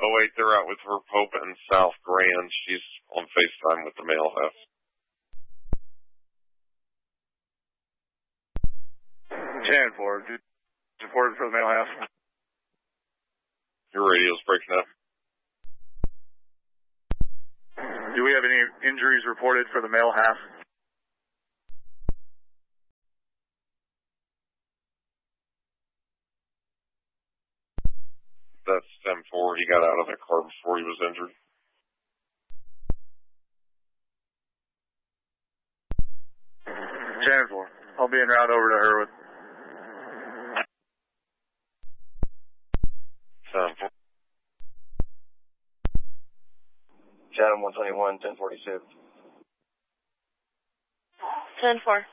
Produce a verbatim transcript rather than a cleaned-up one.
Oh wait, they're out with her Pope in South Grand. She's on FaceTime with the male half. ten four, supported for the male half. Your radio's breaking up. Do we have any injuries reported for the male half? That's ten four. He got out of the car before he was injured. ten four. I'll be en route over to her with... ten four. Chatham one twenty-one, ten forty-six. ten four.